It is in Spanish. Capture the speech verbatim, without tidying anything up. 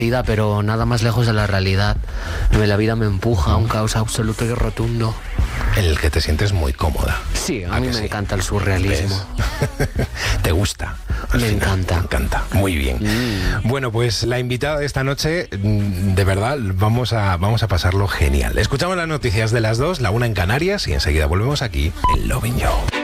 vida, pero nada más lejos de la realidad. La vida me empuja a un caos absoluto y rotundo. En el que te sientes muy cómoda. Sí, a, ¿A mí que me sí? encanta el surrealismo. ¿Te gusta? Al Me final, encanta. Me encanta. Muy bien. Mm. Bueno, pues la invitada de esta noche, mm, de verdad, vamos a, vamos a pasarlo genial. Escuchamos las noticias de las dos, la una en Canarias, y enseguida volvemos aquí en Lovin' You.